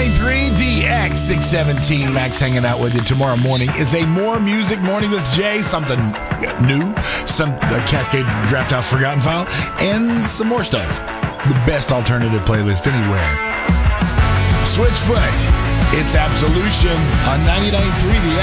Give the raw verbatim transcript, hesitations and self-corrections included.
ninety-nine point three The X, six seventeen. Max hanging out with you. Tomorrow morning is a More Music Morning with Jay. Something new. Some uh, Cascade Draft House Forgotten File. And some more stuff. The best alternative playlist anywhere. Switchfoot. It's Absolution on ninety-nine point three The X.